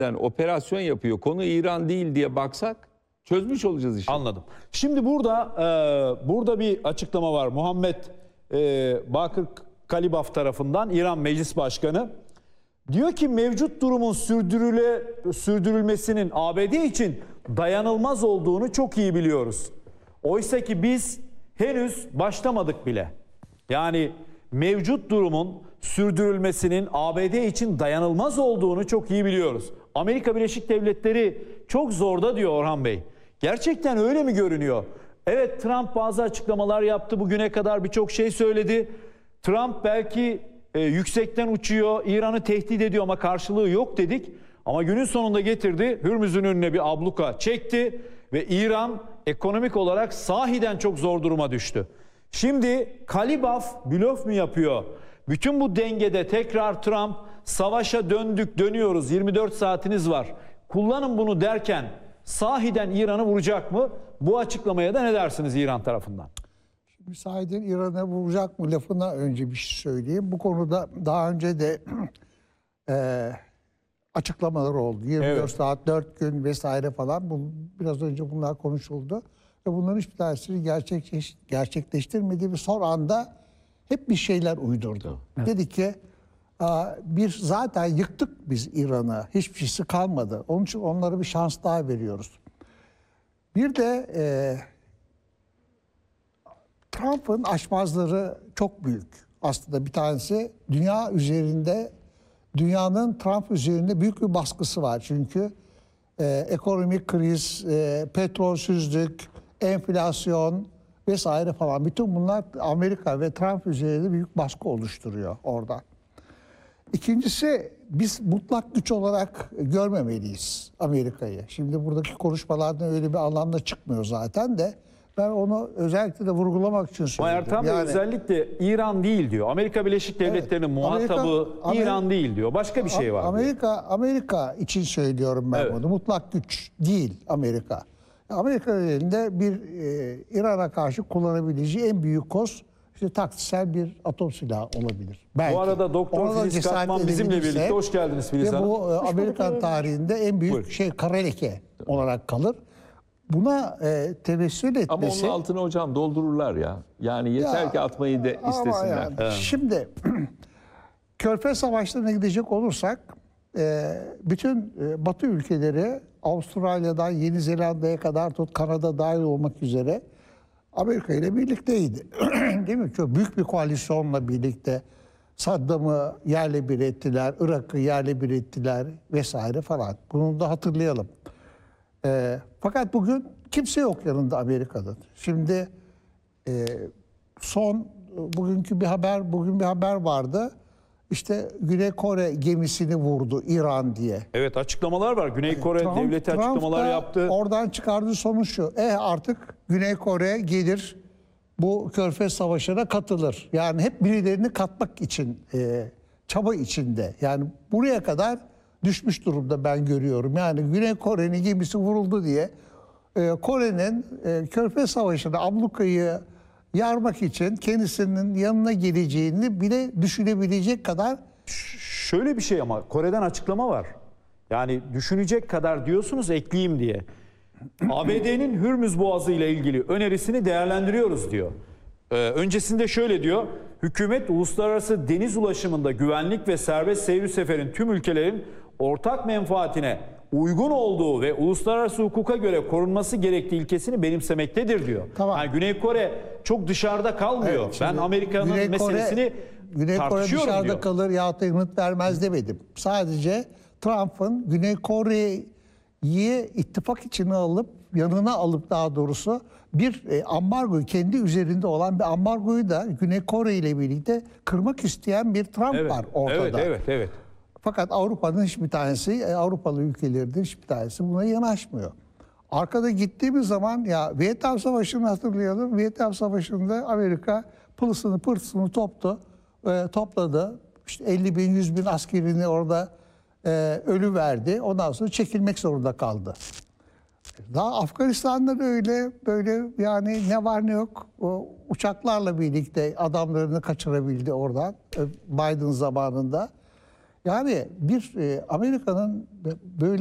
Yani operasyon yapıyor. Konu İran değil diye baksak çözmüş olacağız işi. Anladım. Şimdi burada bir açıklama var. Muhammed Bakır Kalibaf tarafından, İran Meclis Başkanı. Diyor ki mevcut durumun sürdürülmesinin ABD için dayanılmaz olduğunu çok iyi biliyoruz. Oysa ki biz henüz başlamadık bile. Yani mevcut durumun sürdürülmesinin ABD için dayanılmaz olduğunu çok iyi biliyoruz. Amerika Birleşik Devletleri çok zorda diyor Orhan Bey. Gerçekten öyle mi görünüyor? Evet, Trump bazı açıklamalar yaptı. Bugüne kadar birçok şey söyledi. Trump belki yüksekten uçuyor, İran'ı tehdit ediyor ama karşılığı yok dedik. Ama günün sonunda getirdi, Hürmüz'ün önüne bir abluka çekti ve İran ekonomik olarak sahiden çok zor duruma düştü. Şimdi Kalibaf blöf mü yapıyor? Bütün bu dengede tekrar Trump savaşa dönüyoruz, 24 saatiniz var, kullanın bunu derken sahiden İran'ı vuracak mı? Bu açıklamaya da ne dersiniz İran tarafından? Şimdi sahiden İran'a vuracak mı lafına önce bir şey söyleyeyim. Bu konuda daha önce de açıklamalar oldu. 24 saat, 4 gün vesaire falan. Biraz önce bunlar konuşuldu. Ve bunların hiçbir tanesini gerçekleştirmedi ve son anda hep bir şeyler uydurdu. Evet. Dedi ki zaten yıktık biz İran'ı. Hiçbir şeysi kalmadı. Onun için onlara bir şans daha veriyoruz. Bir de Trump'ın açmazları çok büyük. Aslında bir tanesi dünyanın Trump üzerinde büyük bir baskısı var. Çünkü ekonomik kriz, petrolsüzlük, enflasyon vesaire falan, bütün bunlar Amerika ve Trump üzerinde büyük baskı oluşturuyor orada. İkincisi, biz mutlak güç olarak görmemeliyiz Amerika'yı. Şimdi buradaki konuşmalardan öyle bir anlamda çıkmıyor zaten de. Ben onu özellikle de vurgulamak için söyledim. Ertan Bey özellikle İran değil diyor. Amerika Birleşik Devletleri'nin muhatabı İran değil diyor. Başka bir şey var Amerika için söylüyorum ben bunu. Mutlak güç değil Amerika. Amerika'nın elinde bir İran'a karşı kullanabileceği en büyük koz taktiksel bir atom silahı olabilir. Belki. Bu arada Doktor Filiz Katman bizimle birlikte. Hoş geldiniz Filiz Hanım. Bu Amerikan tarihinde en büyük kara leke olarak kalır. Buna tevessül etmesi... Ama onun altını hocam doldururlar ya. Yani yeter ki atmayı da istesinler. Yani, şimdi Körfez Savaşları'na gidecek olursak bütün Batı ülkeleri, Avustralya'dan Yeni Zelanda'ya kadar Kanada dahil olmak üzere Amerika ile birlikteydi. Değil mi? Çok büyük bir koalisyonla birlikte Saddam'ı yerle bir ettiler, Irak'ı yerle bir ettiler vesaire falan. Bunu da hatırlayalım. Fakat bugün kimse yok yanında Amerika'nın. Şimdi bugün bir haber vardı. İşte Güney Kore gemisini vurdu İran diye. Evet, açıklamalar var. Güney Kore devleti açıklamalar yaptı. Oradan çıkardığı sonuç şu. Artık Güney Kore gelir bu Körfez Savaşı'na katılır. Yani hep birilerini katmak için çaba içinde. Yani buraya kadar düşmüş durumda ben görüyorum. Yani Güney Kore'nin gemisi vuruldu diye Kore'nin Körfez Savaşı'nda ablukayı yarmak için kendisinin yanına geleceğini bile düşünebilecek kadar... Şöyle bir şey, ama Kore'den açıklama var. Yani düşünecek kadar diyorsunuz, ekleyeyim diye. ABD'nin Hürmüz Boğazı ile ilgili önerisini değerlendiriyoruz diyor. Öncesinde şöyle diyor. Hükümet uluslararası deniz ulaşımında güvenlik ve serbest seyir seferin tüm ülkelerin ortak menfaatine uygun olduğu ve uluslararası hukuka göre korunması gerektiği ilkesini benimsemektedir diyor. Tamam. Yani Güney Kore çok dışarıda kalmıyor. Evet, ben Amerika'nın meselesini Güney Kore dışarıda diyor. Kalır yahut da yanıt vermez demedim. Sadece Trump'ın Güney Kore'yi ittifak içine alıp, yanına alıp daha doğrusu bir ambargoyu, kendi üzerinde olan bir ambargoyu da Güney Kore ile birlikte kırmak isteyen bir Trump var ortada. Evet. Fakat Avrupa'nın hiçbir tanesi, Avrupalı ülkelerden hiçbir tanesi buna yanaşmıyor. Arkada gittiğimiz zaman ya Vietnam Savaşı'nı hatırlayalım. Vietnam Savaşı'nda Amerika pılısını pırtısını topladı. İşte 50 bin, 100 bin askerini orada ölü verdi. Ondan sonra çekilmek zorunda kaldı. Daha Afganistan'da da öyle, böyle yani ne var ne yok o uçaklarla birlikte adamlarını kaçırabildi oradan Biden zamanında. Yani bir Amerika'nın böyle